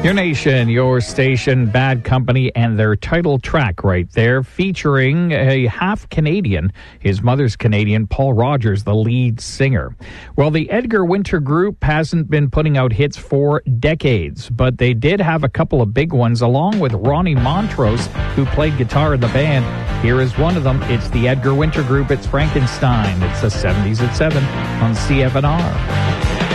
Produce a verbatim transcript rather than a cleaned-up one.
Your Nation, Your Station, Bad Company, and their title track right there, featuring a half Canadian, his mother's Canadian, Paul Rogers, the lead singer. Well, the Edgar Winter Group hasn't been putting out hits for decades, but they did have a couple of big ones, along with Ronnie Montrose, who played guitar in the band. Here is one of them. It's the Edgar Winter Group. It's Frankenstein. It's the seventies at seven on C F N R.